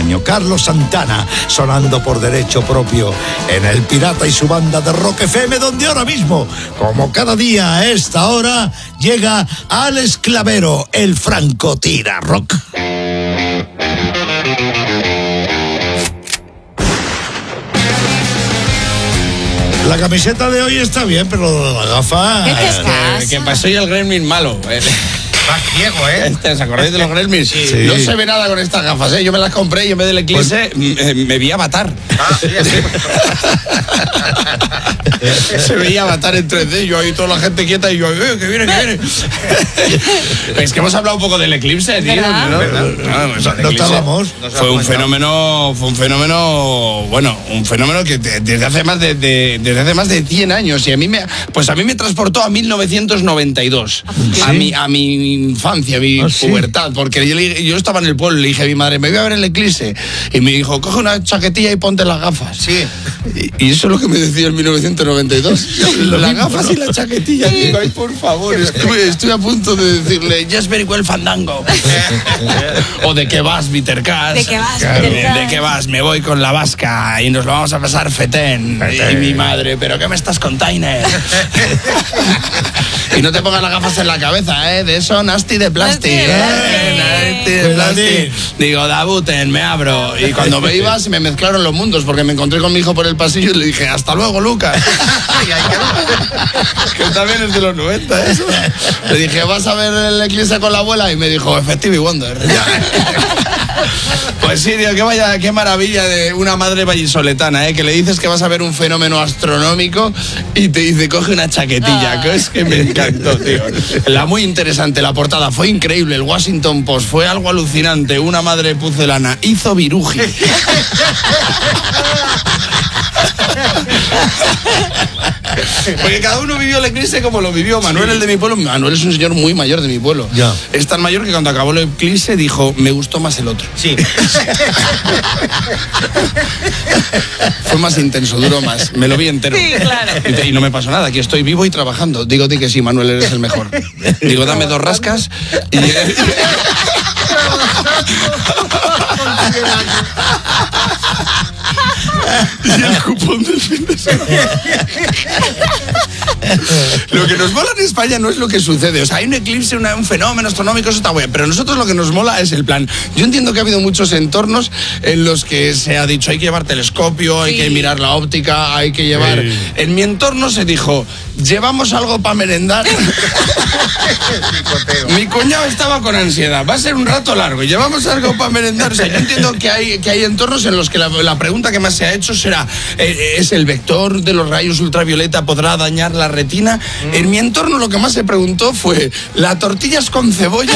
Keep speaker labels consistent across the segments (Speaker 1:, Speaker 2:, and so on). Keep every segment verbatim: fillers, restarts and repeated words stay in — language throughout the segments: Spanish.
Speaker 1: año. Carlos Santana sonando por derecho propio en El Pirata y su banda de Rock F M, donde ahora mismo, como cada día a esta hora, llega Alex Clavero, el francotira rock. La camiseta de hoy está bien, pero la gafa...
Speaker 2: ¿Qué te pasa?
Speaker 3: Que pasó y el gremlin malo.
Speaker 4: Está ciego, ¿eh?
Speaker 3: Este, ¿os acordáis de los gremlins?
Speaker 1: Sí.
Speaker 3: No se ve nada con estas gafas, ¿eh? Yo me las compré y en vez del eclipse pues... me, me vi Avatar.
Speaker 4: Ah, sí, sí.
Speaker 3: Se veía Avatar en tres D, yo ahí toda la gente quieta y yo, eh, que viene, que viene. Es que hemos hablado un poco del eclipse, tío.
Speaker 2: ¿Verdad?
Speaker 3: ¿No?
Speaker 4: ¿Verdad?
Speaker 3: No, pues, el
Speaker 1: No
Speaker 3: eclipse
Speaker 1: estábamos.
Speaker 3: Fue un fenómeno, fue un fenómeno, bueno, un fenómeno que desde hace más de, de desde hace más de cien años y a mí me, pues a mí me transportó a mil novecientos noventa y dos,
Speaker 1: ¿Sí?
Speaker 3: a mi, a mi infancia, a mi
Speaker 1: ¿Ah, sí?
Speaker 3: pubertad, porque yo, le- yo estaba en el pueblo y le dije a mi madre, me voy a ver el eclipse y me dijo, coge una chaquetilla y ponte las gafas.
Speaker 4: Sí.
Speaker 3: Y, y eso es lo que me decía en mil novecientos noventa y dos. Las gafas y la chaquetilla. Digo, ay, por favor, estuve, estuve a punto de decirle, yes, very well, fandango. O de qué vas, Peter Cash.
Speaker 2: ¿De qué vas,
Speaker 3: Claro.
Speaker 2: Peter Cash?
Speaker 3: De qué vas, me voy con la vasca y nos lo vamos a pasar fetén. Y mi madre, ¿pero qué me estás container? Y no te pongas las gafas en la cabeza, ¿eh? De eso, nasty de plástico. ¿eh? Nasty de plástico. Digo, dabuten, me abro. Y cuando me iba, se me mezclaron los mundos, porque me encontré con mi hijo por el pasillo y le dije, hasta luego, Lucas.
Speaker 4: Ay, ay, qué-
Speaker 3: Que también es de los noventa, eso. Le dije, ¿vas a ver el eclipse con la abuela? Y me dijo, Effective Wonder. Pues sí, tío, qué, vaya, qué maravilla de una madre vallisoletana, ¿eh? Que le dices que vas a ver un fenómeno astronómico y te dice, coge una chaquetilla, que es que me encantó, tío. La muy interesante, la portada fue increíble, el Washington Post fue algo alucinante, una madre pucelana hizo viruji. Porque cada uno vivió el eclipse como lo vivió. Manuel, el de mi pueblo, Manuel es un señor muy mayor de mi pueblo.
Speaker 1: Ya.
Speaker 3: Es tan mayor que cuando acabó el eclipse dijo, me gustó más el otro.
Speaker 4: Sí.
Speaker 3: Fue más intenso, duró más. Me lo vi entero.
Speaker 2: Sí, claro.
Speaker 3: Y, te- y no me pasó nada, aquí estoy vivo y trabajando. Digo, di que sí, Manuel, eres el mejor. Digo, dame dos rascas y... Y el cupón del fin de semana. Lo que nos mola en España no es lo que sucede. O sea, hay un eclipse, una- un fenómeno astronómico, eso está bueno. Pero a nosotros lo que nos mola es el plan. Yo entiendo que ha habido muchos entornos en los que se ha dicho hay que llevar telescopio, hay
Speaker 2: Sí.
Speaker 3: que mirar la óptica, hay que llevar...
Speaker 1: Sí.
Speaker 3: En mi entorno se dijo, llevamos algo para merendar.
Speaker 4: Picoteo.
Speaker 3: Mi cuñado estaba con ansiedad. Va a ser un rato largo. Llevamos algo para merendar. O sea, yo entiendo que hay, que hay entornos en los que la, la pregunta que más se ha hecho será, eh, ¿es el vector de los rayos ultravioleta podrá dañar la retina? Mm. En mi entorno lo que más se preguntó fue, ¿la tortilla es con cebolla?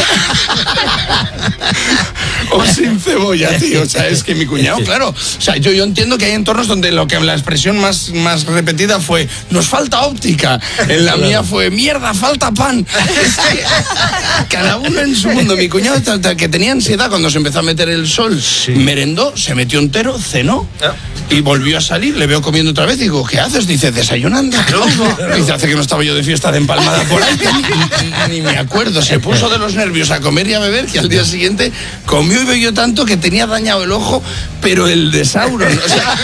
Speaker 3: O sin cebolla, tío. O sea, es que mi cuñado, claro. O sea, yo, yo entiendo que hay entornos donde lo que la expresión más, más repetida fue, nos falta óptica. En la mía fue, mierda, falta pan. Es que cada uno en su mundo. Mi cuñado, tal, tal, que tenía ansiedad cuando se empezó a meter el sol,
Speaker 1: Sí.
Speaker 3: merendó, se metió entero, cenó y volvió a salir. Le veo comiendo otra vez y digo, ¿qué haces? Dice, desayunando. Dice, hace que no estaba yo de fiesta de empalmada por ahí. que Ni, ni me acuerdo. Se puso de los nervios a comer y a beber que al día siguiente comió y bebió tanto que tenía dañado el ojo, pero el de Sauron. O sea,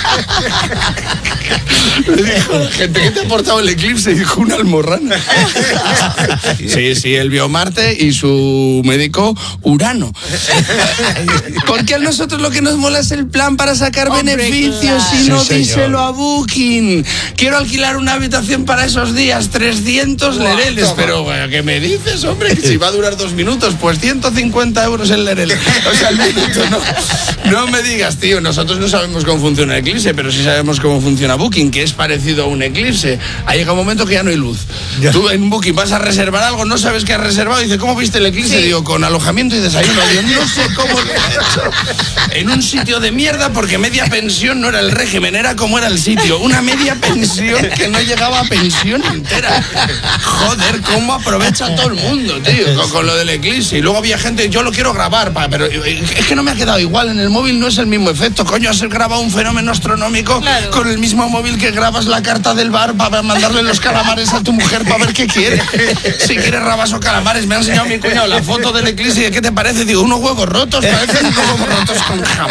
Speaker 3: le dijo la gente, ¿qué te ha aportado el eclipse? Y dijo, una almorrana. Sí, sí, él vio Marte y su médico Urano. Porque a nosotros lo que nos mola es el plan para sacar
Speaker 2: Hombre,
Speaker 3: beneficios
Speaker 2: claro.
Speaker 3: y no
Speaker 1: Sí, señor.
Speaker 3: díselo a Booking. Quiero alquilar una habitación para esos días, trescientos lereles.
Speaker 4: toma.
Speaker 3: Pero, bueno, ¿qué me dices, hombre? Que si va a durar dos minutos, pues ciento cincuenta euros el lerel. O sea, el minuto, no. No me digas, tío, nosotros no sabemos cómo funciona el eclipse, pero sí sabemos cómo funciona Booking, que es parecido a un eclipse. Ha llegado un momento que ya no hay luz.
Speaker 1: Ya.
Speaker 3: Tú en Booking vas a reservar algo, no sabes qué has reservado, y dice, ¿cómo viste el eclipse?
Speaker 2: Sí.
Speaker 3: Digo, con alojamiento y desayuno. Digo, no sé cómo lo he hecho. En un sitio de mierda, porque media pensión no era el régimen, era como era el sitio. Una media pensión que no llegaba a pensión entera. Joder, cómo aprovecha todo el mundo, tío, con, con lo del eclipse. Y luego había gente, yo lo quiero grabar, pa, pero es que no me ha quedado igual. En el móvil no es el mismo efecto. Coño, has grabado un fenómeno astronómico
Speaker 2: Claro.
Speaker 3: con el mismo móvil que grabas la carta del bar para mandarle los calamares a tu mujer para ver qué quiere. Si quieres rabas o calamares, me ha enseñado mi cuñado la foto del eclipse y ¿qué te parece? Digo, unos huevos rotos, parecen unos huevos rotos con jamón.